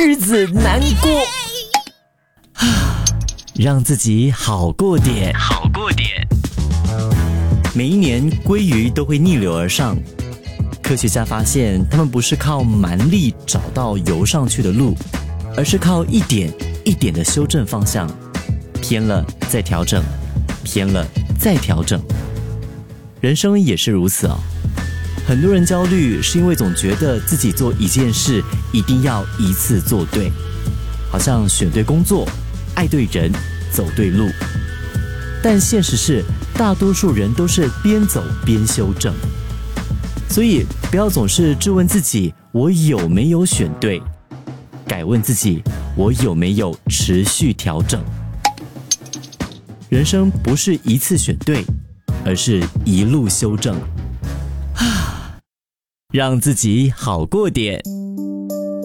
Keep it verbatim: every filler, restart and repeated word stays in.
日子难过，让自己好过点，好过点。每一年鲑鱼都会逆流而上，科学家发现，他们不是靠蛮力找到游上去的路，而是靠一点一点的修正方向，偏了再调整，偏了再调整。人生也是如此哦。很多人焦虑是因为总觉得自己做一件事一定要一次做对，好像选对工作、爱对人、走对路。但现实是，大多数人都是边走边修正。所以不要总是质问自己我有没有选对，改问自己我有没有持续调整。人生不是一次选对，而是一路修正，让自己好过点。